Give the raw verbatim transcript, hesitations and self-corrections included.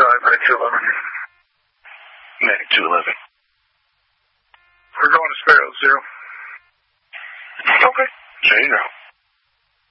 five, Medic two eleven. Medic two eleven. We're going to Sparrow, zero. Okay. There you go.